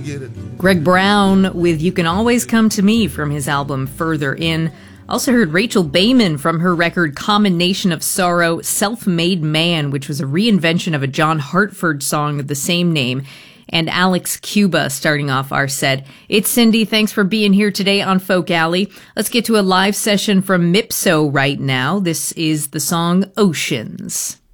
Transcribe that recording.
get it. Greg Brown with You Can Always Come to Me from his album Further In. Also heard Rachel Bayman from her record Common Nation of Sorrow, Self-Made Man, which was a reinvention of a John Hartford song of the same name. And Alex Cuba starting off our set. It's Cindy. Thanks for being here today on Folk Alley. Let's get to a live session from Mipso right now. This is the song Oceans.